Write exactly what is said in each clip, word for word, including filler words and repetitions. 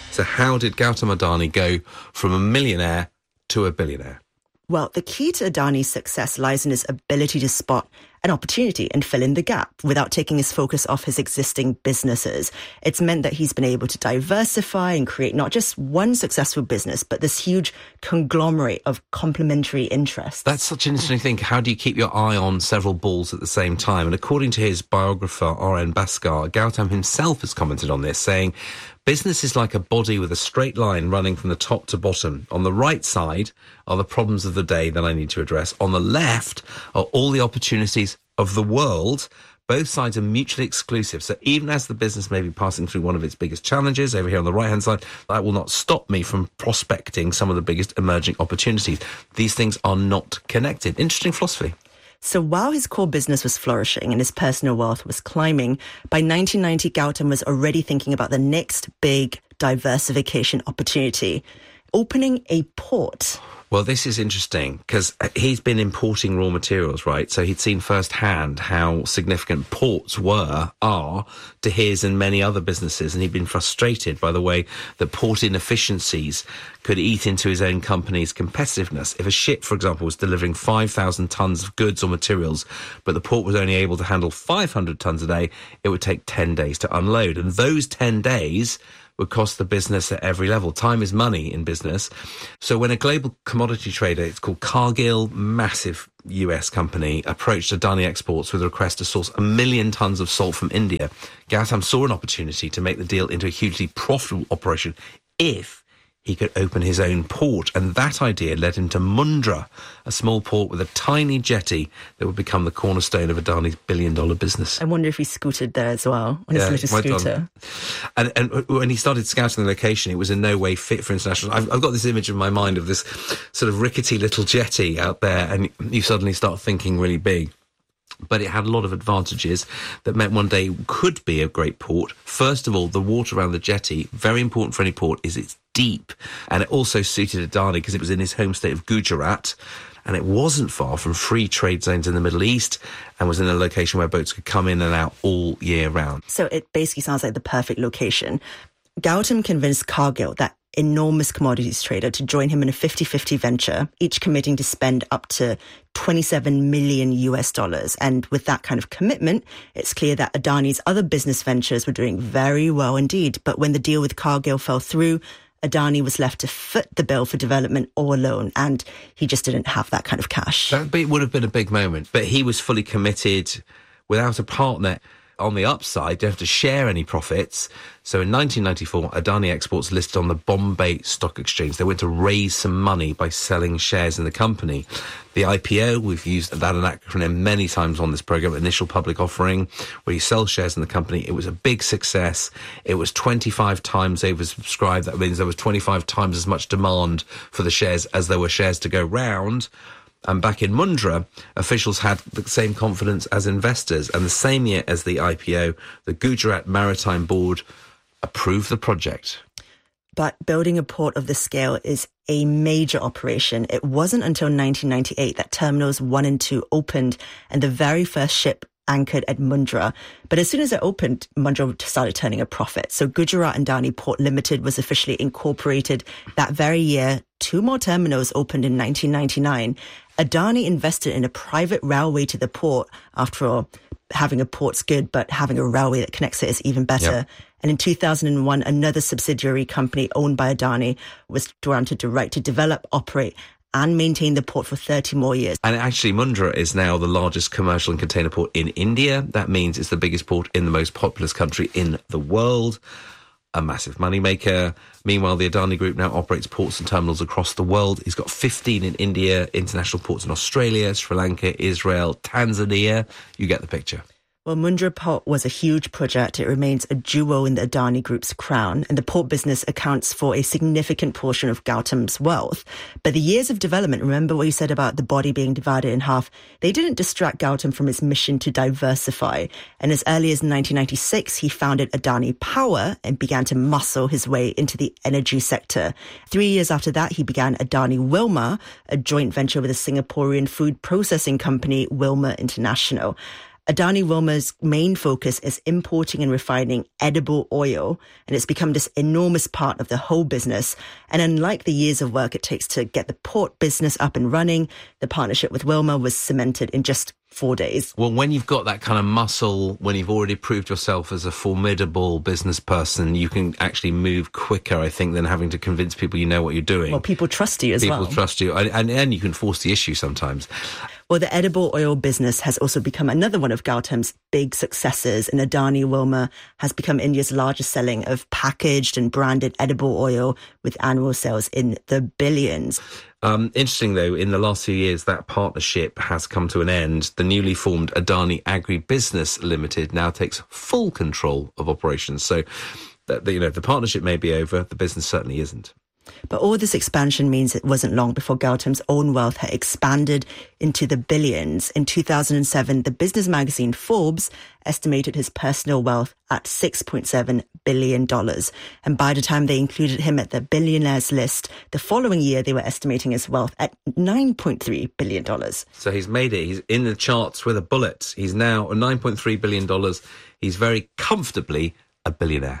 So how did Gautam Adani go from a millionaire to a billionaire? Well, the key to Adani's success lies in his ability to spot an opportunity and fill in the gap without taking his focus off his existing businesses. It's meant that he's been able to diversify and create not just one successful business, but this huge conglomerate of complementary interests. That's such an interesting thing. How do you keep your eye on several balls at the same time? And according to his biographer, R N Bhaskar, Gautam himself has commented on this, saying, business is like a body with a straight line running from the top to bottom. On the right side are the problems of the day that I need to address. On the left are all the opportunities of the world. Both sides are mutually exclusive. So even as the business may be passing through one of its biggest challenges over here on the right-hand side, that will not stop me from prospecting some of the biggest emerging opportunities. These things are not connected. Interesting philosophy. So while his core business was flourishing and his personal wealth was climbing, by nineteen ninety, Gautam was already thinking about the next big diversification opportunity, opening a port. Well, this is interesting because he's been importing raw materials, right? So he'd seen firsthand how significant ports were, are, to his and many other businesses. And he'd been frustrated by the way that port inefficiencies could eat into his own company's competitiveness. If a ship, for example, was delivering five thousand tons of goods or materials, but the port was only able to handle five hundred tons a day, it would take ten days to unload. And those ten days would cost the business at every level. Time is money in business. So when a global commodity trader, it's called Cargill, massive U S company, approached Adani Exports with a request to source a million tons of salt from India, Gautam saw an opportunity to make the deal into a hugely profitable operation if he could open his own port. And that idea led him to Mundra, a small port with a tiny jetty that would become the cornerstone of Adani's billion-dollar business. I wonder if he scooted there as well, on yeah, his little scooter. And, and when he started scouting the location, it was in no way fit for international. I've, I've got this image in my mind of this sort of rickety little jetty out there, and you suddenly start thinking really big. But it had a lot of advantages that meant one day could be a great port. First of all, the water around the jetty, very important for any port, is it's deep. And it also suited Adani because it was in his home state of Gujarat. And it wasn't far from free trade zones in the Middle East and was in a location where boats could come in and out all year round. So it basically sounds like the perfect location. Gautam convinced Cargill, that enormous commodities trader, to join him in a fifty-fifty venture, each committing to spend up to twenty-seven million U S dollars. And with that kind of commitment, it's clear that Adani's other business ventures were doing very well indeed. But when the deal with Cargill fell through, Adani was left to foot the bill for development all alone, and he just didn't have that kind of cash. That would have been a big moment, but he was fully committed without a partner. On the upside, don't have to share any profits. So in nineteen ninety-four, Adani Exports listed on the Bombay Stock Exchange. They went to raise some money by selling shares in the company. The I P O, we've used that acronym many times on this program, initial public offering, where you sell shares in the company. It was a big success. It was twenty-five times oversubscribed. That means there was twenty-five times as much demand for the shares as there were shares to go round. And back in Mundra, officials had the same confidence as investors. And the same year as the I P O, the Gujarat Maritime Board approved the project. But building a port of this scale is a major operation. It wasn't until nineteen ninety-eight that Terminals one and two opened and the very first ship anchored at Mundra. But as soon as it opened, Mundra started turning a profit. So Gujarat Adani Port Limited was officially incorporated that very year. Two more terminals opened in nineteen ninety-nine. Adani invested in a private railway to the port. After all, having a port's good, but having a railway that connects it is even better. Yep. And in two thousand one, another subsidiary company owned by Adani was granted the right to develop, operate, and maintain the port for thirty more years. And actually, Mundra is now the largest commercial and container port in India. That means it's the biggest port in the most populous country in the world. A massive moneymaker. Meanwhile, the Adani Group now operates ports and terminals across the world. He's got fifteen in India, international ports in Australia, Sri Lanka, Israel, Tanzania. You get the picture. Well, Mundra Port was a huge project. It remains a jewel in the Adani Group's crown, and the port business accounts for a significant portion of Gautam's wealth. But the years of development, remember what you said about the body being divided in half, they didn't distract Gautam from his mission to diversify. And as early as nineteen ninety-six, he founded Adani Power and began to muscle his way into the energy sector. Three years after that, he began Adani Wilmar, a joint venture with a Singaporean food processing company, Wilmar International. Adani Wilmar's main focus is importing and refining edible oil, and it's become this enormous part of the whole business. And unlike the years of work it takes to get the port business up and running, the partnership with Wilmar was cemented in just four days. Well, when you've got that kind of muscle, when you've already proved yourself as a formidable business person, you can actually move quicker, I think, than having to convince people you know what you're doing. Well, people trust you as people well. People trust you, and, and, and you can force the issue sometimes. Well, the edible oil business has also become another one of Gautam's big successes, and Adani Wilmar has become India's largest selling of packaged and branded edible oil, with annual sales in the billions. Um, interesting, though, in the last few years, that partnership has come to an end. The newly formed Adani Agribusiness Limited now takes full control of operations. So, the, the, you know, the partnership may be over. The business certainly isn't. But all this expansion means it wasn't long before Gautam's own wealth had expanded into the billions. In two thousand seven, the business magazine Forbes estimated his personal wealth at six point seven billion dollars. And by the time they included him at the billionaires list, the following year they were estimating his wealth at nine point three billion dollars. So he's made it. He's in the charts with a bullet. He's now nine point three billion dollars. He's very comfortably a billionaire.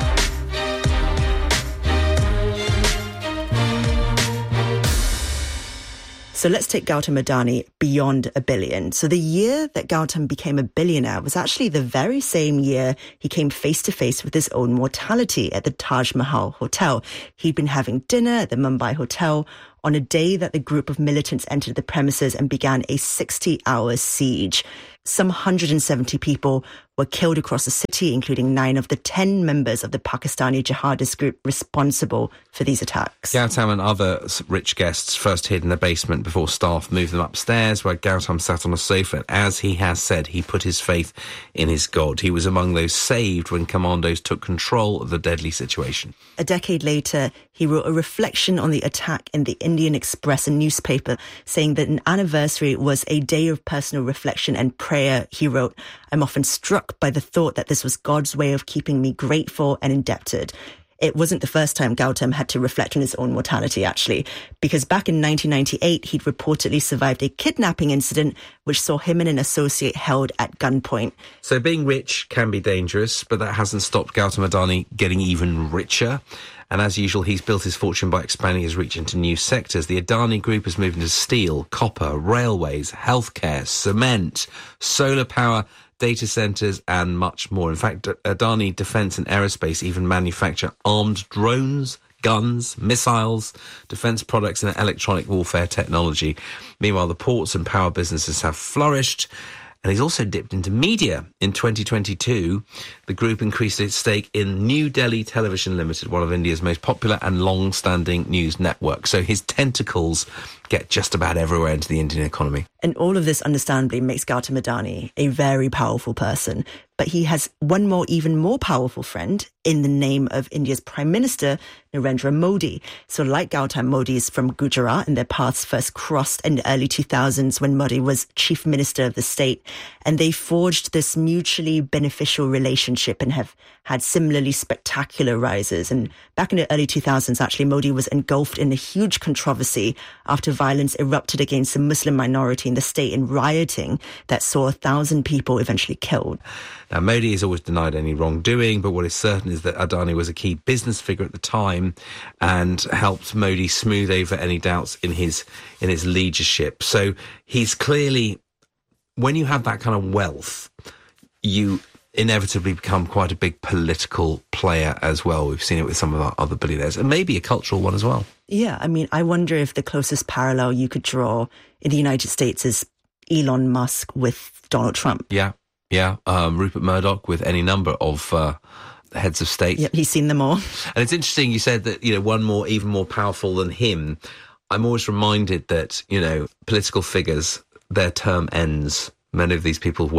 So let's take Gautam Adani beyond a billion. So the year that Gautam became a billionaire was actually the very same year he came face to face with his own mortality at the Taj Mahal Hotel. He'd been having dinner at the Mumbai Hotel on a day that the group of militants entered the premises and began a sixty-hour siege. Some one hundred seventy people were killed across the city, including nine of the ten members of the Pakistani jihadist group responsible for these attacks. Gautam and other rich guests first hid in the basement before staff moved them upstairs, where Gautam sat on a sofa. As he has said, he put his faith in his God. He was among those saved when commandos took control of the deadly situation. A decade later, he wrote a reflection on the attack in the Indian Express, a newspaper, saying that an anniversary was a day of personal reflection and prayer. He wrote, "I'm often struck by the thought that this was God's way of keeping me grateful and indebted." It wasn't the first time Gautam had to reflect on his own mortality, actually, because back in nineteen ninety-eight, he'd reportedly survived a kidnapping incident which saw him and an associate held at gunpoint. So being rich can be dangerous, but that hasn't stopped Gautam Adani getting even richer. And as usual, he's built his fortune by expanding his reach into new sectors. The Adani Group has moved into steel, copper, railways, healthcare, cement, solar power, data centres and much more. In fact, Adani Defence and Aerospace even manufacture armed drones, guns, missiles, defence products and electronic warfare technology. Meanwhile, the ports and power businesses have flourished. And he's also dipped into media. In twenty twenty-two, the group increased its stake in New Delhi Television Limited, one of India's most popular and long-standing news networks. So his tentacles get just about everywhere into the Indian economy. And all of this, understandably, makes Gautam Adani a very powerful person. But he has one more, even more powerful friend in the name of India's Prime Minister, Narendra Modi. So like Gautam, Modi is from Gujarat, and their paths first crossed in the early two thousands when Modi was Chief Minister of the state. And they forged this mutually beneficial relationship and have had similarly spectacular rises. And back in the early two thousands, actually, Modi was engulfed in a huge controversy after violence erupted against the Muslim minority in the state in rioting that saw a thousand people eventually killed. Now, Modi has always denied any wrongdoing, but what is certain is that Adani was a key business figure at the time and helped Modi smooth over any doubts in his in his leadership. So he's clearly, when you have that kind of wealth, you inevitably become quite a big political player as well. We've seen it with some of our other billionaires, and maybe a cultural one as well. Yeah, I mean, I wonder if the closest parallel you could draw in the United States is Elon Musk with Donald Trump. Yeah. Yeah, um, Rupert Murdoch with any number of uh, heads of state. Yep, he's seen them all. And it's interesting you said that, you know, one more, even more powerful than him. I'm always reminded that, you know, political figures, their term ends. Many of these people's wealth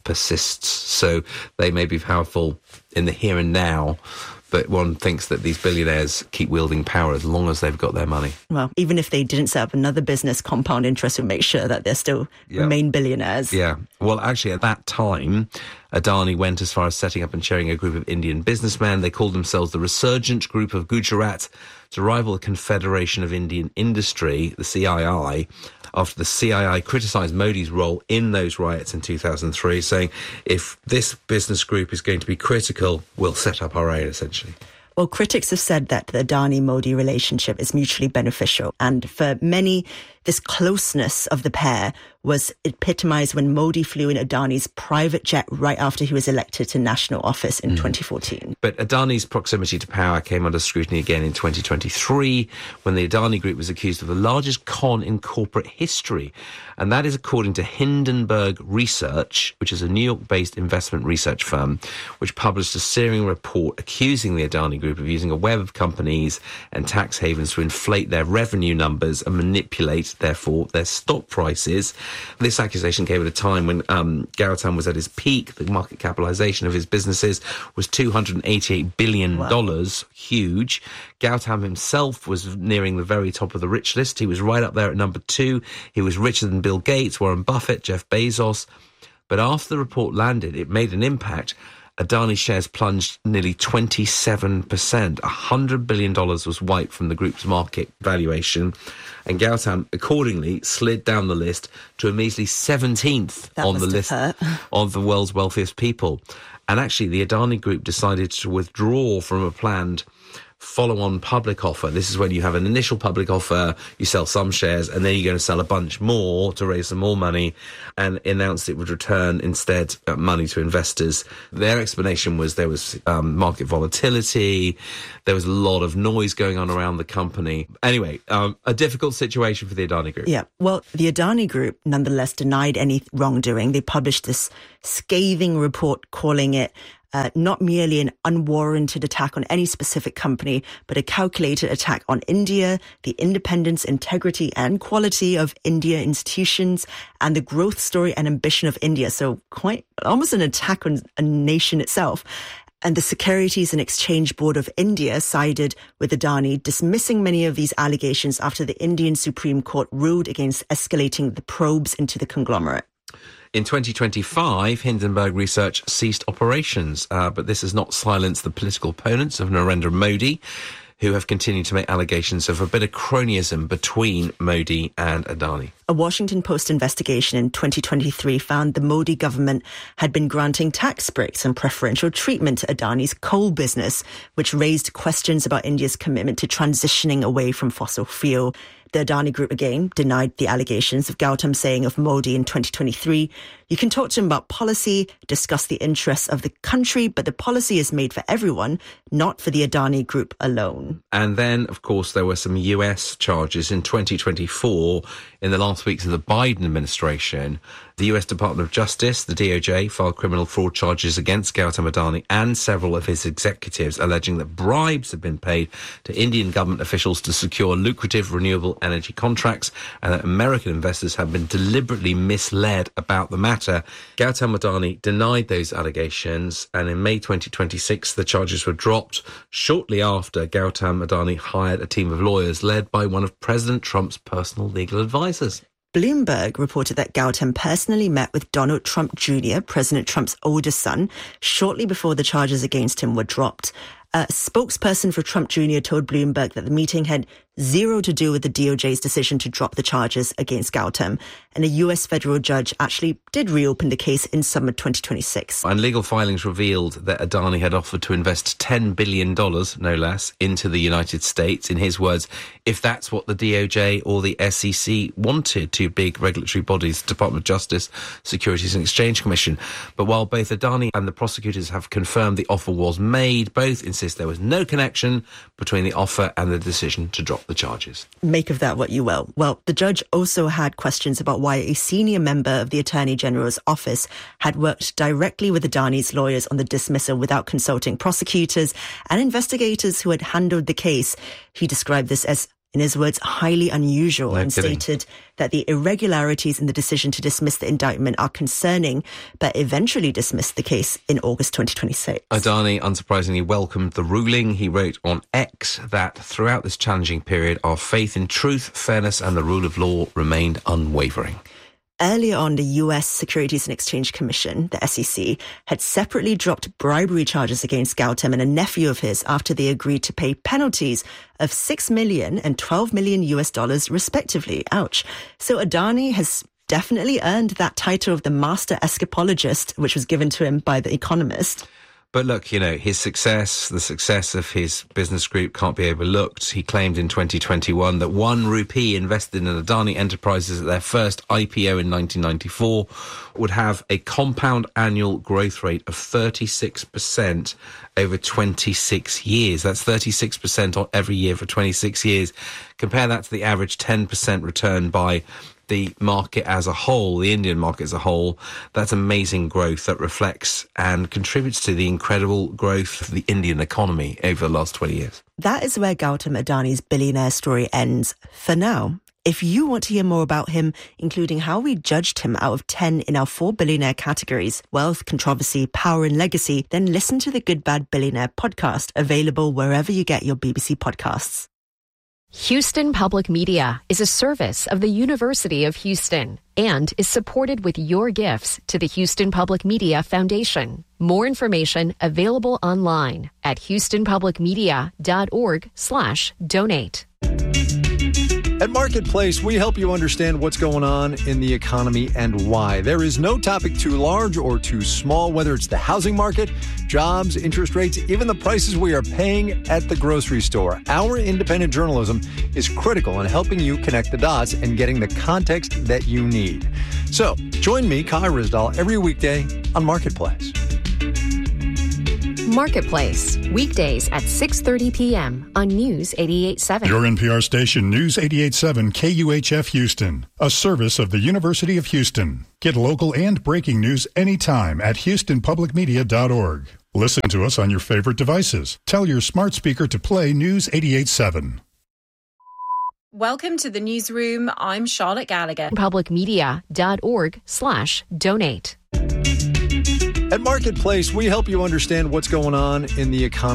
persists. So they may be powerful in the here and now, but one thinks that these billionaires keep wielding power as long as they've got their money. Well, even if they didn't set up another business, compound interest would make sure that they're still yeah. remain billionaires. Yeah. Well, actually, at that time, Adani went as far as setting up and chairing a group of Indian businessmen. They called themselves the Resurgent Group of Gujarat to rival the Confederation of Indian Industry, the C I I, after the C I I criticised Modi's role in those riots in two thousand three, saying, if this business group is going to be critical, we'll set up our own, essentially. Well, critics have said that the Adani-Modi relationship is mutually beneficial. And for many, this closeness of the pair was epitomised when Modi flew in Adani's private jet right after he was elected to national office in mm. twenty fourteen. But Adani's proximity to power came under scrutiny again in twenty twenty-three when the Adani Group was accused of the largest con in corporate history. And that is according to Hindenburg Research, which is a New York-based investment research firm, which published a searing report accusing the Adani Group of using a web of companies and tax havens to inflate their revenue numbers and manipulate, therefore, their stock prices. This accusation came at a time when um, Gautam was at his peak. The market capitalization of his businesses was two hundred eighty-eight billion dollars, wow. Huge. Gautam himself was nearing the very top of the rich list. He was right up there at number two. He was richer than Bill Gates, Warren Buffett, Jeff Bezos. But after the report landed, it made an impact. Adani shares plunged nearly twenty-seven percent. one hundred billion dollars was wiped from the group's market valuation. And Gautam, accordingly, slid down the list to a measly seventeenth that on the list hurt. of the world's wealthiest people. And actually, the Adani Group decided to withdraw from a planned follow-on public offer. This is when you have an initial public offer, you sell some shares, and then you're going to sell a bunch more to raise some more money, and announced it would return instead uh, money to investors. Their explanation was there was um, market volatility, there was a lot of noise going on around the company. Anyway, um, a difficult situation for the Adani Group. Yeah, well, the Adani Group nonetheless denied any wrongdoing. They published this scathing report calling it Uh, not merely an unwarranted attack on any specific company, but a calculated attack on India, the independence, integrity and quality of India institutions, and the growth story and ambition of India. So quite almost an attack on a nation itself. And the Securities and Exchange Board of India sided with Adani, dismissing many of these allegations after the Indian Supreme Court ruled against escalating the probes into the conglomerate. In twenty twenty-five, Hindenburg Research ceased operations, uh, but this has not silenced the political opponents of Narendra Modi, who have continued to make allegations of a bit of cronyism between Modi and Adani. A Washington Post investigation in twenty twenty-three found the Modi government had been granting tax breaks and preferential treatment to Adani's coal business, which raised questions about India's commitment to transitioning away from fossil fuel. The Adani Group again denied the allegations of Gautam, saying of Modi in twenty twenty-three, "You can talk to him about policy, discuss the interests of the country, but the policy is made for everyone, not for the Adani Group alone." And then, of course, there were some U S charges in twenty twenty-four in the last weeks of the Biden administration. The U S Department of Justice, the D O J, filed criminal fraud charges against Gautam Adani and several of his executives, alleging that bribes had been paid to Indian government officials to secure lucrative renewable energy contracts and that American investors have been deliberately misled about the matter. Gautam Adani denied those allegations, and in May twenty twenty-six, the charges were dropped shortly after Gautam Adani hired a team of lawyers led by one of President Trump's personal legal advisors. Bloomberg reported that Gautam personally met with Donald Trump Junior, President Trump's oldest son, shortly before the charges against him were dropped. A spokesperson for Trump Junior told Bloomberg that the meeting had zero to do with the D O J's decision to drop the charges against Gautam, and a U S federal judge actually did reopen the case in summer twenty twenty-six. And legal filings revealed that Adani had offered to invest ten billion dollars, no less, into the United States. In his words, if that's what the D O J or the S E C wanted, two big regulatory bodies, Department of Justice, Securities and Exchange Commission. But while both Adani and the prosecutors have confirmed the offer was made, both insist there was no connection between the offer and the decision to drop the charges. Make of that what you will. Well, the judge also had questions about why a senior member of the Attorney General's office had worked directly with Adani's lawyers on the dismissal without consulting prosecutors and investigators who had handled the case. He described this as in his words, highly unusual, no and kidding. stated that the irregularities in the decision to dismiss the indictment are concerning, but eventually dismissed the case in August twenty twenty-six. Adani, unsurprisingly, welcomed the ruling. He wrote on X that throughout this challenging period, our faith in truth, fairness and the rule of law remained unwavering. Earlier on, the U S Securities and Exchange Commission, the S E C, had separately dropped bribery charges against Gautam and a nephew of his after they agreed to pay penalties of six million and twelve million U S dollars respectively. Ouch. So Adani has definitely earned that title of the master escapologist, which was given to him by The Economist. But look, you know, his success, the success of his business group can't be overlooked. He claimed in twenty twenty-one that one rupee invested in Adani Enterprises at their first I P O in nineteen ninety-four would have a compound annual growth rate of thirty-six percent over twenty-six years. That's thirty-six percent on every year for twenty-six years. Compare that to the average ten percent return by the market as a whole, the Indian market as a whole. That's amazing growth that reflects and contributes to the incredible growth of the Indian economy over the last twenty years. That is where Gautam Adani's billionaire story ends for now. If you want to hear more about him, including how we judged him out of ten in our four billionaire categories, wealth, controversy, power and legacy, then listen to the Good Bad Billionaire podcast, available wherever you get your B B C podcasts. Houston Public Media is a service of the University of Houston and is supported with your gifts to the Houston Public Media Foundation. More information available online at houstonpublicmedia.org slash donate. At Marketplace, we help you understand what's going on in the economy and why. There is no topic too large or too small, whether it's the housing market, jobs, interest rates, even the prices we are paying at the grocery store. Our independent journalism is critical in helping you connect the dots and getting the context that you need. So, join me, Kai Ryssdal, every weekday on Marketplace. Marketplace, weekdays at six thirty p.m. on News eighty-eight point seven. Your N P R station, News eighty-eight point seven K U H F Houston, a service of the University of Houston. Get local and breaking news anytime at houston public media dot org. Listen to us on your favorite devices. Tell your smart speaker to play News eighty-eight point seven. Welcome to the newsroom. I'm Charlotte Gallagher. publicmedia.org slash donate. At Marketplace, we help you understand what's going on in the economy